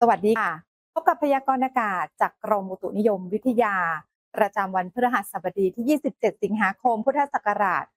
วัสดีค่ะพบกับพยากรณ์อากาศจากกรมอุตุนิยมวิทยาประจำวันพฤหัสบดีที่ 27 สิงหาคม พุทธศักราช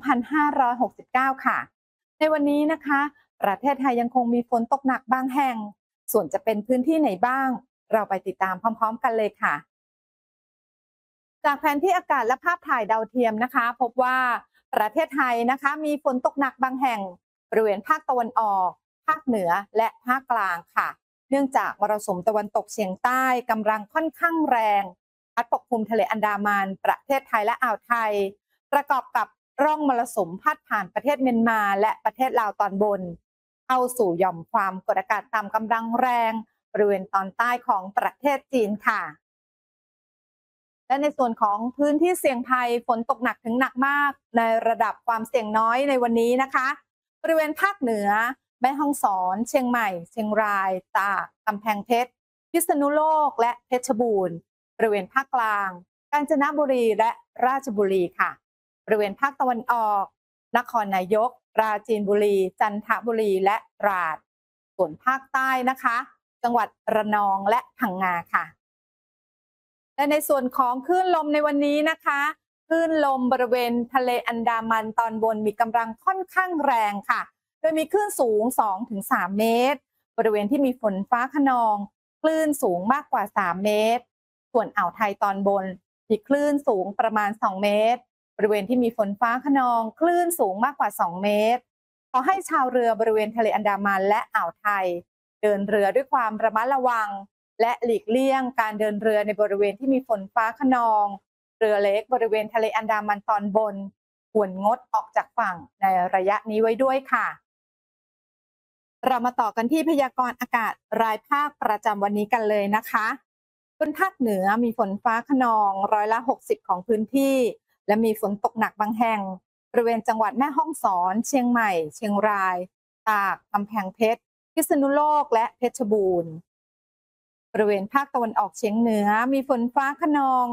2569 ค่ะ ในวันนี้นะคะ ประเทศไทยยังคงมีฝนตกหนักบางแห่ง ส่วนจะเป็นพื้นที่ไหนบ้าง เราไปติดตามพร้อมๆกันเลยค่ะ จากแผนที่อากาศและภาพถ่ายดาวเทียมนะคะ พบว่าประเทศไทยนะคะมีฝนตกหนักบางแห่งบริเวณภาคตะวันออกภาคเหนือและภาคกลางค่ะเนื่องจากมรสุมตะวันตกเฉียงใต้กำลังค่อนข้างแรงพัดปกคลุมทะเลอันดามันประเทศไทยและอ่าวไทยประกอบกับร่องมรสุมพาดผ่านประเทศเมียนมาและประเทศลาวตอนบนเข้าสู่หย่อมความกดอากาศต่ำกำลังแรงบริเวณตอนใต้ของประเทศจีนค่ะและในส่วนของพื้นที่เสี่ยงภัยฝนตกหนักถึงหนักมากในระดับความเสี่ยงน้อยในวันนี้นะคะบริเวณภาคเหนือแม่ฮ่องสอนเชียงใหม่เชียงรายตากกำแพงเพชรพิษณุโลกและเพชรบูรณ์บริเวณภาคกลางกาญจนบุรีและราชบุรีค่ะบริเวณภาคตะวันออกนครนายกปราจีนบุรีจันทบุรีและตราดส่วนภาคใต้นะคะจังหวัดระนองและพังงาค่ะและในส่วนของคลื่นลมในวันนี้นะคะคลื่นลมบริเวณทะเลอันดามันตอนบนมีกำลังค่อนข้างแรงค่ะโดยมีคลื่นสูง 2-3 เมตรบริเวณที่มีฝนฟ้าคะนองคลื่นสูงมากกว่า 3 เมตรส่วนอ่าวไทยตอนบนมีคลื่นสูงประมาณ 2 เมตรบริเวณที่มีฝนฟ้าคะนองคลื่นสูงมากกว่า 2 เมตรขอให้ชาวเรือบริเวณทะเลอันดามันและอ่าวไทยเดินเรือด้วยความระมัดระวังและหลีกเลี่ยงการเดินเรือในบริเวณที่มีฝนฟ้าคะนองเรือเล็กบริเวณทะเลอันดามันตอนบนควรงดออกจากฝั่งในระยะนี้ไว้ด้วยค่ะเรามาต่อกันที่พยากรณ์อากาศรายภาคประจำวันนี้กันเลยนะคะบนภาคเหนือมีฝนฟ้าคะนอง60%ของพื้นที่และมีฝนตกหนักบางแห่งบริเวณจังหวัดแม่ฮ่องสอนเชียงใหม่เชียงรายตากกำแพงเพชรพิษณุโลกและเพชรบูรณ์บริเวณภาคตะวันออกเฉียงเหนือมีฝนฟ้าคะนอง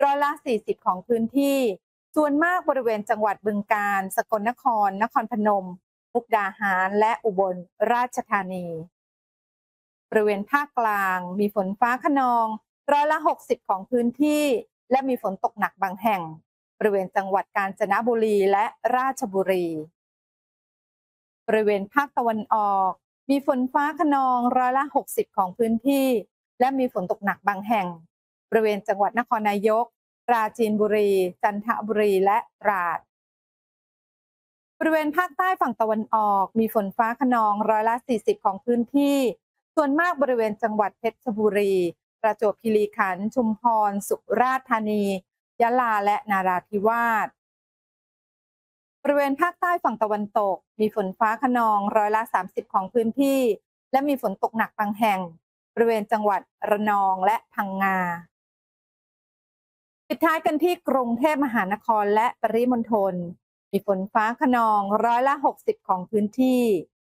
40%ของพื้นที่ส่วนมากบริเวณจังหวัดบึงกาฬสกลนครนครพนมมุกดาหารและอุบลราชธานีบริเวณภาคกลางมีฝนฟ้าคะนอง60%ของพื้นที่และมีฝนตกหนักบางแห่งบริเวณจังหวัดกาญจนบุรีและราชบุรีบริเวณภาคตะวันออกมีฝนฟ้าคะนอง60%ของพื้นที่และมีฝนตกหนักบางแห่งบริเวณจังหวัดนครนายกปราจีนบุรีจันทบุรีและตราดบริเวณภาคใต้ฝั่งตะวันออกมีฝนฟ้าคะนอง40%ของพื้นที่ส่วนมากบริเวณจังหวัดเพชรบุรีประจวบคีรีขันธ์ชุมพรสุราษฎร์ธานียะลาและนราธิวาสบริเวณภาคใต้ฝั่งตะวันตกมีฝนฟ้าคะนอง30%ของพื้นที่และมีฝนตกหนักบางแห่งบริเวณจังหวัดระนองและพังงาปิดท้ายกันที่กรุงเทพมหานครและปริมณฑลมีฝนฟ้าคะนอง60%ของพื้นที่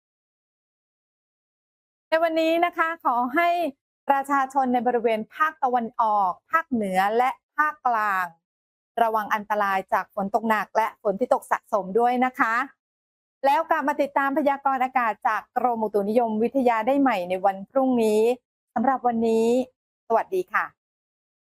ในวันนี้นะคะขอให้ประชาชนในบริเวณภาคตะวันออกภาคเหนือและภาคกลางระวังอันตรายจากฝนตกหนักและฝนที่ตกสะสมด้วยนะคะแล้วกลับมาติดตามพยากรณ์อากาศจากกรมอุตุนิยมวิทยาได้ใหม่ในวันพรุ่งนี้สำหรับวันนี้สวัสดีค่ะ